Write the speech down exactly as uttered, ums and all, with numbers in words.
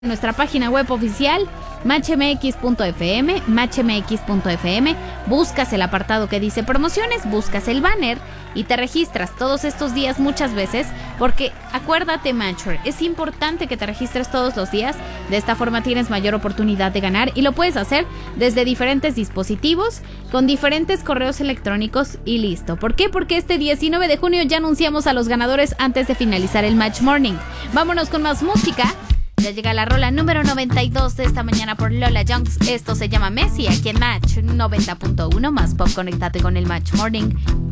Nuestra página web oficial match m x punto f m, match m x punto f m, buscas el apartado que dice promociones, buscas el banner y te registras todos estos días muchas veces, porque acuérdate, Matcher, es importante que te registres todos los días. De esta forma tienes mayor oportunidad de ganar y lo puedes hacer desde diferentes dispositivos, con diferentes correos electrónicos y listo. ¿Por qué? Porque este diecinueve de junio ya anunciamos a los ganadores antes de finalizar el Match Morning. Vámonos con más música. Ya llega la rola número noventa y dos de esta mañana por Lola Junks. Esto se llama Messi, aquí en Match noventa punto uno, más pop. Conectate con el Match Morning.